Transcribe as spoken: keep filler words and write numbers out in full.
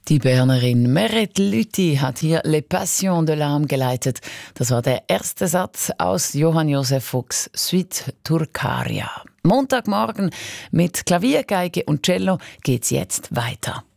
Die Bernerin Meret Lüthi hat hier Les Passions de l'âme geleitet. Das war der erste Satz aus Johann Joseph Fuchs' Suite Turcaria. Montagmorgen mit Klavier, Geige und Cello geht's jetzt weiter.